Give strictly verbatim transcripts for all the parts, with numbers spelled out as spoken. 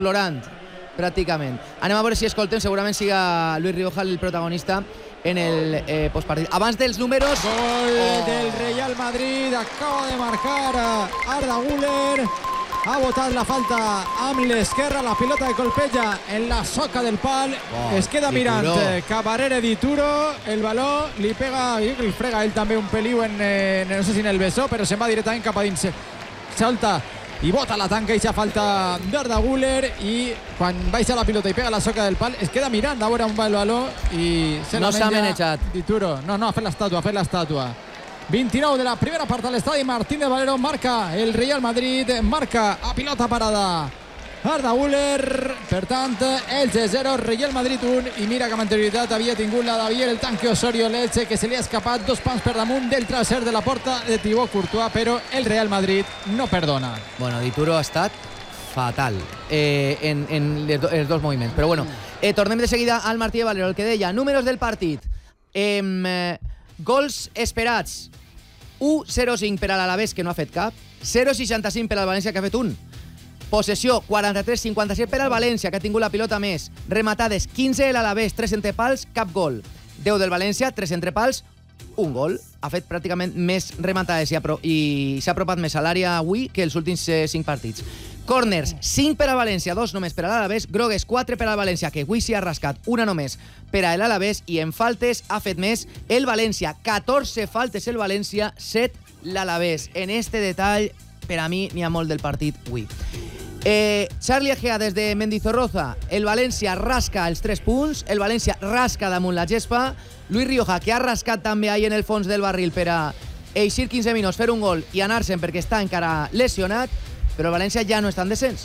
plorant, pràcticament. Anem a veure si escoltem, segurament siga Luis Rioja el protagonista en el eh, postpartit. Abans dels números... Gol oh. del Real Madrid, acaba de marcar Arda Güler. Ha botat la falta amb l'esquerra, la pilota de Colpella en la soca del pal. Oh, es queda mirant Cabarere Dituro, el baló li pega, i li frega ell també un peliu en, eh, no sé si en el bessó, però se'n va directament cap a dins. Salta i bota la tanca i ja falta d'Arda Güler, i quan baixa la pilota i pega la soca del pal es queda mirant a veure on va el baló i se no la menja Dituro. No, no, ha fet l'estàtua, ha fet l'estàtua. vint-i-nou de la primera part a l'estadi Martínez Valero. Marca el Real Madrid, marca a pilota parada Arda Güler. Per tant, Elche zero, Real Madrid un, i mira que amb anterioritat havia tingut la d'Avier el tanque Osorio, l'Elche, que se li ha escapat dos pams per damunt del traser de la porta de Thibaut Courtois, però el Real Madrid no perdona. Bueno, Dituro ha estat fatal eh, en, en les do, els dos moviments, però bueno, eh, tornem de seguida al Martínez Valero, el que deia, números del partit. Eh, eh, gols esperats, u coma zero cinc per a l'Alavés, que no ha fet cap, zero coma seixanta-cinc per al València, que ha fet un. Possessió, quaranta-tres coma cinquanta-set per al València, que ha tingut la pilota més. Rematades, quinze de l'Alavés, tres entre pals, cap gol. deu del València, tres entre pals, un gol. Ha fet pràcticament més rematades i, apro i s'ha apropat més a l'àrea avui que els últims eh, cinc partits. Corners, cinc per al València, dos només per a l'Alavés. Grogues, quatre per al València, que avui s'hi ha rascat, una només per a l'Alavés. I en faltes ha fet més el València, catorze faltes el València, set l'Alavés. En este detall, per a mi, n'hi ha molt del partit avui. Eh, Charlie Egea des de Mendizorroza. El València rasca els tres punts, el València rasca damunt la gespa. Luis Rioja, que ha rascat també ahí en el fons del barril per a eixir quinze minuts, fer un gol i anar-se'n perquè està encara lesionat, pero el Valencia ya no está en descenso.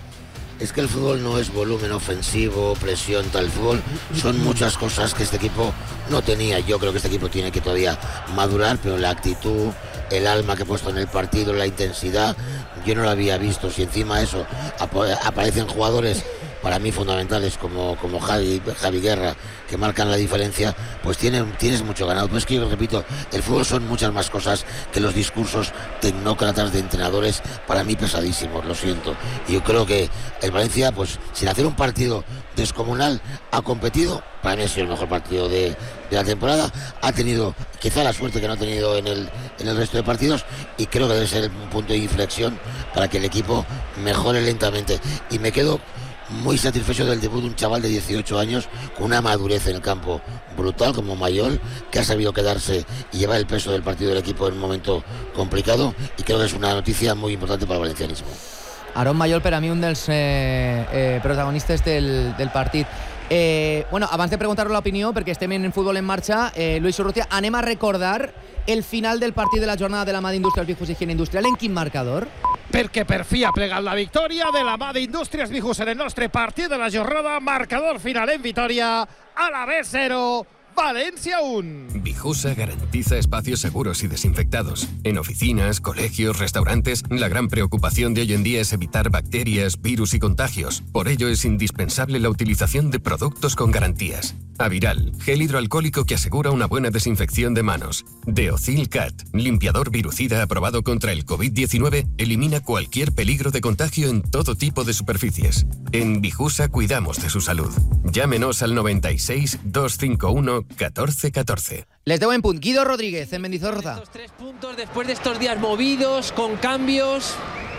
Es que el fútbol no es volumen ofensivo, presión, tal. El fútbol son muchas cosas que este equipo no tenía. Yo creo que este equipo tiene que todavía madurar, pero la actitud, el alma que ha puesto en el partido, la intensidad, yo no lo había visto. Si encima de eso ap aparecen jugadores para mí fundamentales como, como Javi, Javi Guerra, que marcan la diferencia, pues tiene, tienes mucho ganado. Pero es que yo repito, el fútbol son muchas más cosas que los discursos tecnócratas de entrenadores, para mí pesadísimos, lo siento. Y yo creo que el Valencia, pues sin hacer un partido descomunal, ha competido, para mí ha sido el mejor partido de, de la temporada, ha tenido quizá la suerte que no ha tenido en el, en el resto de partidos, y creo que debe ser un punto de inflexión para que el equipo mejore lentamente. Y me quedo muy satisfecho del debut de un chaval de dieciocho años con una madurez en el campo brutal como Mayol, que ha sabido quedarse y llevar el peso del partido del equipo en un momento complicado, y creo que es una noticia muy importante para el valencianismo. Aaron Mayol, per a mi, un dels eh, eh, protagonistes del, del partit. Eh, bueno, abans de preguntar-lo l'opinió, perquè estem en Futbol en Marxa, eh, Luis Urrutia, anem a recordar el final del partit de la jornada de la mà d'Indústries Bijus Higiene Industrial. En quin marcador? Perquè per fi ha plegat la victòria de la mà d'Indústries Bijus en el nostre partit de la jornada. Marcador final en victòria, Alavés cero, Valencia uno. Bijusa garantiza espacios seguros y desinfectados. En oficinas, colegios, restaurantes, la gran preocupación de hoy en día es evitar bacterias, virus y contagios. Por ello es indispensable la utilización de productos con garantías. Aviral, gel hidroalcohólico que asegura una buena desinfección de manos. Deocil Cat, limpiador virucida aprobado contra el COVID diecinueve, elimina cualquier peligro de contagio en todo tipo de superficies. En Bijusa cuidamos de su salud. Llámenos al noventa y seis, doscientos cincuenta y uno, catorce catorce. Les debo en punto. Guido Rodríguez, en Mendizorroza. Estos tres puntos después de estos días movidos, con cambios.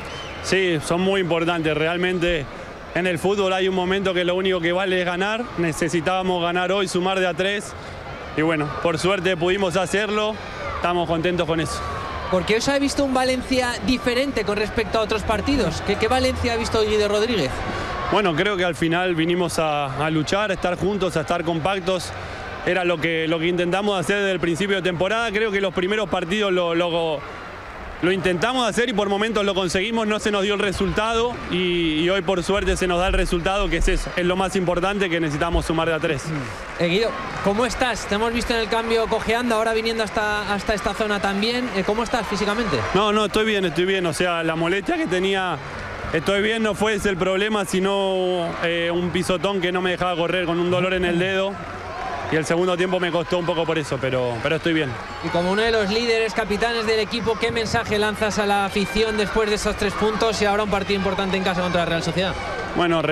Sí, son muy importantes. Realmente en el fútbol hay un momento que lo único que vale es ganar. Necesitábamos ganar hoy, sumar de a tres. Y bueno, por suerte pudimos hacerlo. Estamos contentos con eso. Porque hoy se ha visto un Valencia diferente con respecto a otros partidos. ¿Qué, qué Valencia ha visto hoy Guido Rodríguez? Bueno, creo que al final vinimos a, a luchar, a estar juntos, a estar compactos. Era lo que, lo que intentamos hacer desde el principio de temporada. Creo que los primeros partidos lo, lo, lo intentamos hacer y por momentos lo conseguimos. No se nos dio el resultado y, y hoy por suerte se nos da el resultado, que es eso. Es lo más importante, que necesitamos sumar de a tres. Eh, Guido, ¿cómo estás? Te hemos visto en el cambio cojeando, ahora viniendo hasta, hasta esta zona también. Eh, ¿Cómo estás físicamente? No, no, estoy bien, estoy bien. O sea, la molestia que tenía... Estoy bien, no fue ese el problema, sino eh, un pisotón que no me dejaba correr con un dolor en el dedo. Y el segundo tiempo me costó un poco por eso, pero, pero estoy bien. Y como uno de los líderes, capitanes del equipo, ¿qué mensaje lanzas a la afición después de esos tres puntos y ahora un partido importante en casa contra la Real Sociedad? bueno,